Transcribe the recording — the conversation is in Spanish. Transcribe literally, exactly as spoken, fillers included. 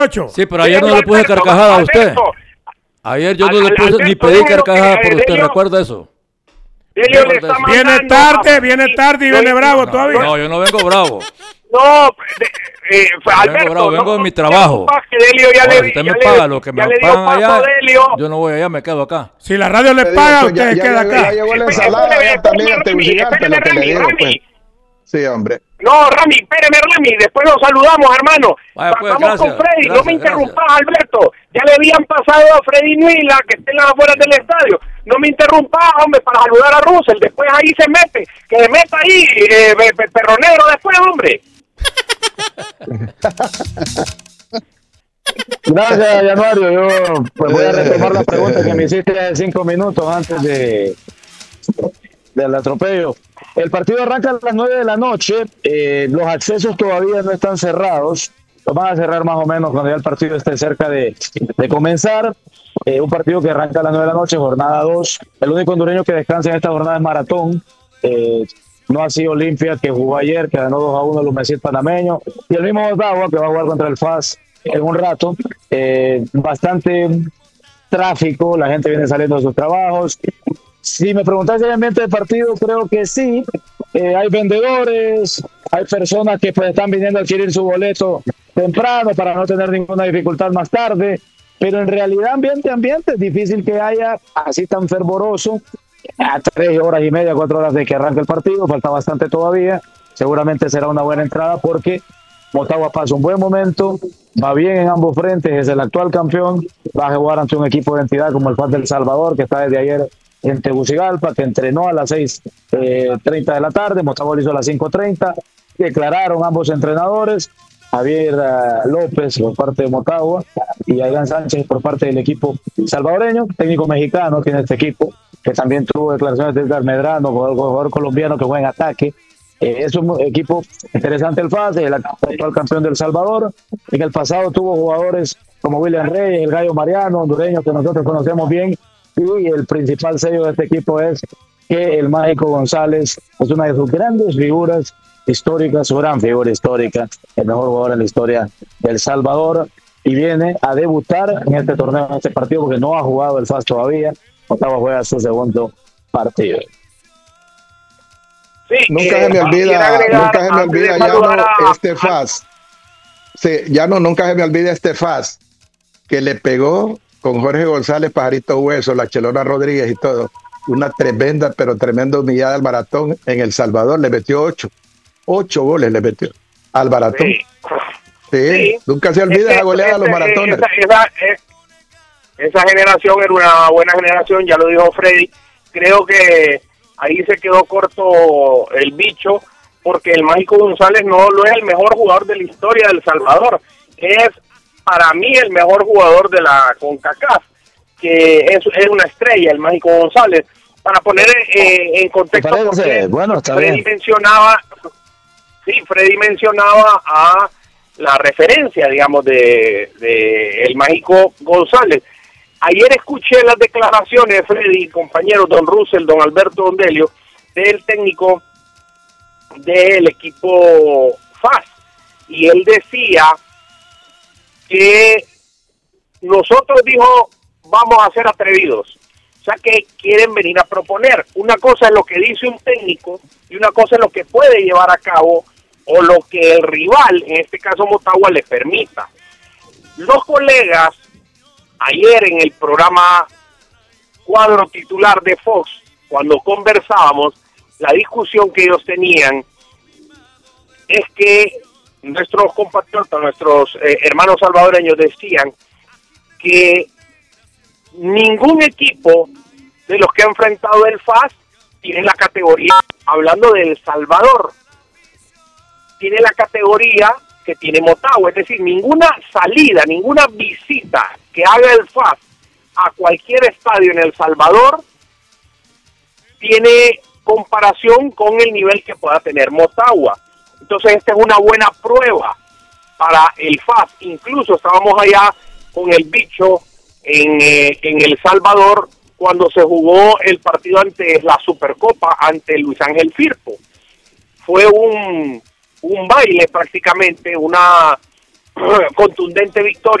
Sí, pero ayer no le puse carcajada a usted. Ayer yo no le puse ni pedí carcajada por usted, ¿recuerda eso? Delio le está viene tarde, viene tarde y viene bravo no, todavía. No, yo no vengo bravo. No, eh, no Alberto, vengo bravo, vengo no, de mi trabajo. Que Delio ya Ahora, le, si usted ya me le, paga lo que me pagan allá, Delio. yo no voy allá, me quedo acá. Si la radio le Te paga, digo, usted pues, ya, queda ya, acá. Ya llegó la ensalada, ya también a Tegucigalpa, lo que le digo, pues. Sí, hombre. No, Rami, espéreme, Rami, después nos saludamos, hermano. Vaya, pues, Vamos gracias, con Freddy, gracias, no me interrumpas, gracias. Alberto. Ya le habían pasado a Freddy Nuila, que está en las afueras del estadio. No me interrumpas, hombre, para saludar a Russell. Después ahí se mete, que se meta ahí, eh, perro negro después, hombre. Gracias, Januario. Yo pues, voy a retomar la pregunta que me hiciste hace cinco minutos antes de del atropello. El partido arranca a las nueve de la noche. Eh, los accesos todavía no están cerrados. Los van a cerrar más o menos cuando ya el partido esté cerca de, de comenzar. Eh, un partido que arranca a las nueve de la noche, jornada dos. El único hondureño que descansa en esta jornada es Maratón. Eh, no ha sido Olimpia, que jugó ayer, que ganó dos a uno el Lumesit panameño. Y el mismo Otagua, que va a jugar contra el F A S en un rato. Eh, bastante tráfico, la gente viene saliendo de sus trabajos. Si me preguntas si hay ambiente de partido, creo que sí. Eh, hay vendedores, hay personas que pues, están viniendo a adquirir su boleto temprano para no tener ninguna dificultad más tarde. Pero en realidad, ambiente, ambiente, es difícil que haya así tan fervoroso. A tres horas y media, cuatro horas de que arranque el partido, falta bastante todavía. Seguramente será una buena entrada porque Motagua pasa un buen momento, va bien en ambos frentes, es el actual campeón, va a jugar ante un equipo de entidad como el F A S del Salvador, que está desde ayer en Tegucigalpa, que entrenó a las seis treinta de la tarde, Motagua lo hizo a las cinco treinta, declararon ambos entrenadores, Javier uh, López por parte de Motagua y Adrián Sánchez por parte del equipo salvadoreño, técnico mexicano tiene este equipo, que también tuvo declaraciones de Edgar Medrano, jugador colombiano que juega en ataque. Eh, es un equipo interesante el F A S, el actual campeón del Salvador. En el pasado tuvo jugadores como William Reyes, el Gallo Mariano, hondureño que nosotros conocemos bien, y el principal sello de este equipo es que el Mágico González es una de sus grandes figuras históricas, su gran figura histórica, el mejor jugador en la historia del Salvador, y viene a debutar en este torneo, en este partido, porque no ha jugado el F A S todavía. Motagua juega su segundo partido. Sí, nunca eh, se me olvida, agregar, nunca se me olvida ya no a... este F A S. Sí, ya no, nunca se me olvida este F A S que le pegó con Jorge González, Pajarito Hueso, la Chelona Rodríguez y todo. Una tremenda, pero tremenda humillada al Maratón en El Salvador. Le metió ocho. Ocho goles le metió al Maratón. Sí, sí, sí. Nunca se olvida esa goleada a los maratones. Esa, esa, esa, esa generación era una buena generación, ya lo dijo Freddy. Creo que ahí se quedó corto el bicho, porque el Mágico González no, no es el mejor jugador de la historia del Salvador. Es, para mí, el mejor jugador de la CONCACAF, que es, es una estrella, el Mágico González. Para poner eh, en contexto, porque bueno, está Freddy bien. mencionaba, sí, Freddy mencionaba a la referencia, digamos, de, de el Mágico González. Ayer escuché las declaraciones de Freddy, compañero don Russell, don Alberto Don Delio, del técnico del equipo F A S, y él decía que nosotros, dijo, vamos a ser atrevidos. O sea, que quieren venir a proponer. Una cosa es lo que dice un técnico y una cosa es lo que puede llevar a cabo o lo que el rival, en este caso Motagua, le permita. Los colegas, ayer en el programa Cuadro Titular de Fox, cuando conversábamos, la discusión que ellos tenían es que nuestros compatriotas, nuestros eh, hermanos salvadoreños decían que ningún equipo de los que ha enfrentado el F A S tiene la categoría, hablando de El Salvador, tiene la categoría que tiene Motagua, es decir, ninguna salida, ninguna visita que haga el F A S a cualquier estadio en El Salvador tiene comparación con el nivel que pueda tener Motagua. Entonces esta es una buena prueba para el F A S. Incluso estábamos allá con el bicho en, eh, en El Salvador cuando se jugó el partido ante la Supercopa ante Luis Ángel Firpo. Fue un, un baile prácticamente, una contundente victoria